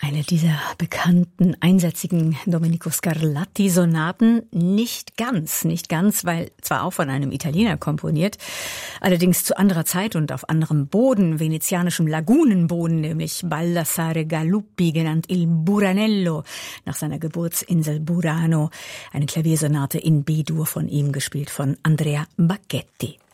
Eine dieser bekannten, einsätzigen Domenico Scarlatti-Sonaten, nicht ganz, weil zwar auch von einem Italiener komponiert, allerdings zu anderer Zeit und auf anderem Boden, venezianischem Lagunenboden, nämlich Baldassare Galuppi, genannt Il Buranello, nach seiner Geburtsinsel Burano, eine Klaviersonate in B-Dur von ihm, gespielt von Andrea Bacchetti.